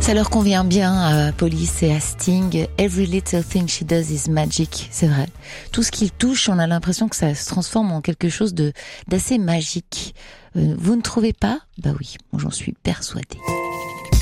Ça leur convient bien à Police et à Sting. Every little thing she does is magic. C'est vrai. Tout ce qu'ils touchent, on a l'impression que ça se transforme en quelque chose d'assez magique. Vous ne trouvez pas ? Bah oui, j'en suis persuadée.